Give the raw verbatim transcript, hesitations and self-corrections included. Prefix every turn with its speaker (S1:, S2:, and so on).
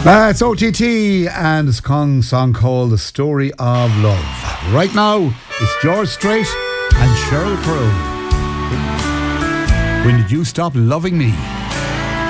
S1: That's O T T and a song, song called The Story of Love. Right now, it's George Strait and Sheryl Crow. When did you stop loving me?